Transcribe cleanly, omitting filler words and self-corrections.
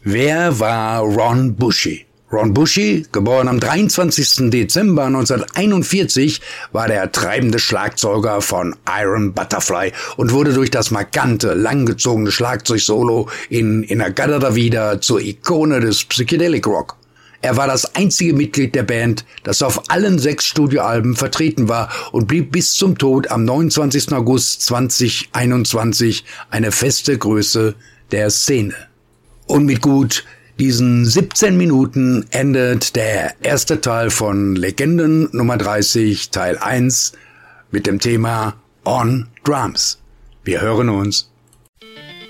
Wer war Ron Bushy? Ron Bushy, geboren am 23. Dezember 1941, war der treibende Schlagzeuger von Iron Butterfly und wurde durch das markante, langgezogene Schlagzeugsolo in In-A-Gadda-Da-Vida zur Ikone des Psychedelic Rock. Er war das einzige Mitglied der Band, das auf allen 6 Studioalben vertreten war und blieb bis zum Tod am 29. August 2021 eine feste Größe der Szene. Und mit gut diesen 17 Minuten endet der erste Teil von Legenden Nummer 30, Teil 1, mit dem Thema On Drums. Wir hören uns